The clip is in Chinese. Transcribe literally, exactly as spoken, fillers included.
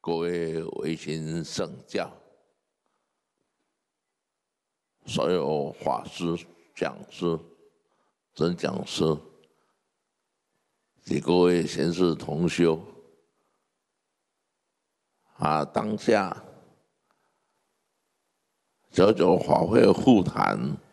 各位维新圣教，所有法师、讲师、真讲师，及各位贤士同修，啊，当下九九法会护坛